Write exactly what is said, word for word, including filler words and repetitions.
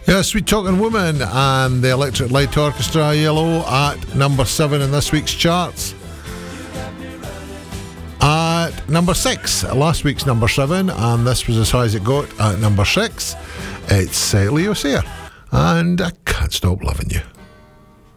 Yeah, Sweet Talking Woman and the Electric Light Orchestra, Yellow, at number seven in this week's charts. At number six, last week's number seven, and this was as high as it got at number six. It's uh, Leo Sayer, and I Can't Stop Loving You.